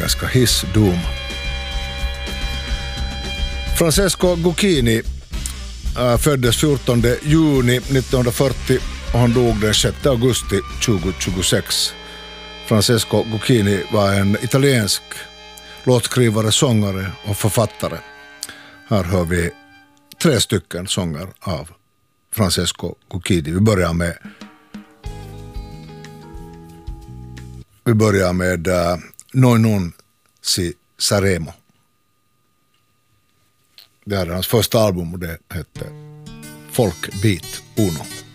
italienska His Doom. Francesco Guccini föddes 14 juni 1940 och han dog den 6 augusti 2026. Francesco Guccini var en italiensk låtskrivare, sångare och författare. Här hör vi 3 stycken sånger av Francesco Guccini. Vi börjar med Noi non si saremo. Det är hans första album och det hette Folk Beat Uno.